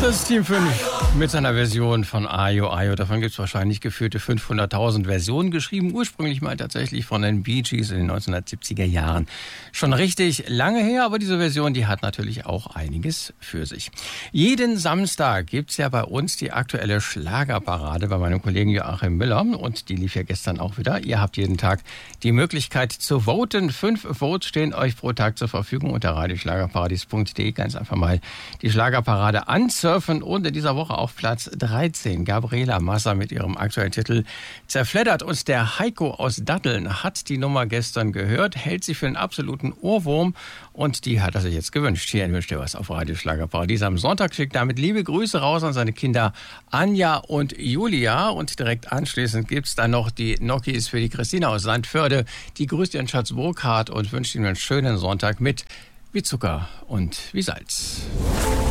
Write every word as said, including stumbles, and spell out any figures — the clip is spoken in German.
Das Team fünf mit seiner Version von Ayo Ayo. Davon gibt es wahrscheinlich geführte fünfhunderttausend Versionen, geschrieben ursprünglich mal tatsächlich von den Bee Gees in den neunzehnhundertsiebziger Jahren. Schon richtig lange her, aber diese Version, die hat natürlich auch einiges für sich. Jeden Samstag gibt's ja bei uns die aktuelle Schlagerparade bei meinem Kollegen Joachim Müller. Und die lief ja gestern auch wieder. Ihr habt jeden Tag die Möglichkeit zu voten. Fünf Votes stehen euch pro Tag zur Verfügung unter radioschlagerparadies punkt de. Ganz einfach mal die Schlagerparade ansurfen. Und in dieser Woche auf Platz dreizehn Gabriela Massa mit ihrem aktuellen Titel Zerfleddert. Und der Heiko aus Datteln hat die Nummer gestern gehört, hält sie für einen absoluten Ohrwurm und die hat er sich jetzt gewünscht. Hier wünscht er was auf Radio Schlagerparadies am Sonntag. Schickt damit liebe Grüße raus an seine Kinder Anja und Julia. Und direkt anschließend gibt es dann noch die Nokis für die Christina aus Sandförde. Die grüßt ihren Schatz Burkhard und wünscht ihm einen schönen Sonntag mit wie Zucker und wie Salz.